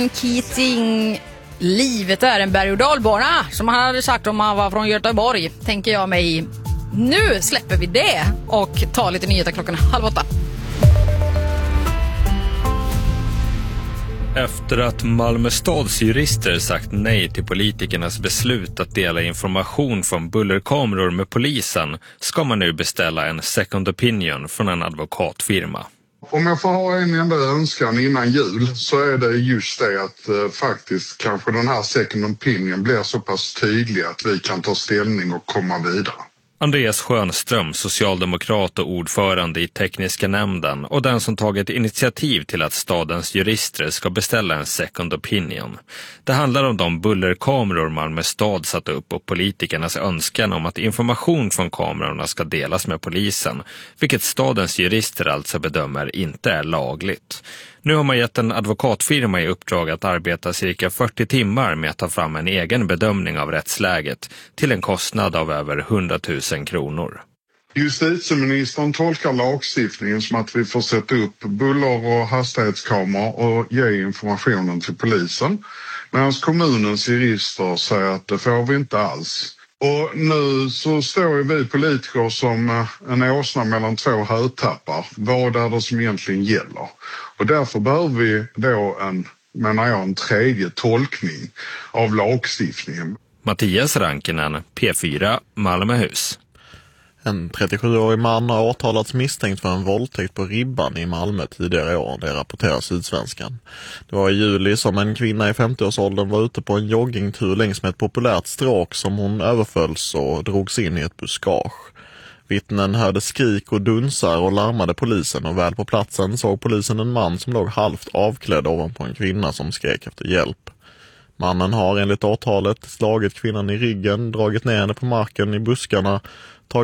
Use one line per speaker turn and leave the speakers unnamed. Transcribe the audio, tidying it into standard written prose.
Keating, livet är en berg- och dalbana, som han hade sagt om han var från Göteborg, tänker jag mig. Nu släpper vi det och tar lite nyheter 7:30.
Efter att Malmö stads jurister sagt nej till politikernas beslut att dela information från bullerkameror med polisen ska man nu beställa en second opinion från en advokatfirma.
Om jag får ha en enda önskan innan jul så är det just det att faktiskt kanske den här second opinion blir så pass tydlig att vi kan ta ställning och komma vidare.
Andreas Schönström, socialdemokrat och ordförande i tekniska nämnden och den som tagit initiativ till att stadens jurister ska beställa en second opinion. Det handlar om de bullerkameror Malmö stad satt upp och politikernas önskan om att information från kamerorna ska delas med polisen, vilket stadens jurister alltså bedömer inte är lagligt. Nu har man gett en advokatfirma i uppdrag att arbeta cirka 40 timmar med att ta fram en egen bedömning av rättsläget till en kostnad av över 100 000 kronor.
Justitieministern tolkar lagstiftningen som att vi får sätta upp buller- och hastighetskameror och ge informationen till polisen, medan kommunens jurister säger att det får vi inte alls. Och nu så står ju vi politiker som en åsna mellan två hötappar. Vad är det som egentligen gäller? Och därför behöver vi då en tredje tolkning av lagstiftningen.
Mattias Rankinen, P4, Malmöhus.
En 37-årig man har åtalats misstänkt för en våldtäkt på Ribban i Malmö tidigare år, det rapporterar Sydsvenskan. Det var i juli som en kvinna i 50-årsåldern var ute på en joggingtur längs med ett populärt stråk som hon överfölls och drogs in i ett buskage. Vittnen hörde skrik och dunsar och larmade polisen, och väl på platsen såg polisen en man som låg halvt avklädd ovanpå en kvinna som skrek efter hjälp. Mannen har enligt åtalet slagit kvinnan i ryggen, dragit ner henne på marken i buskarna,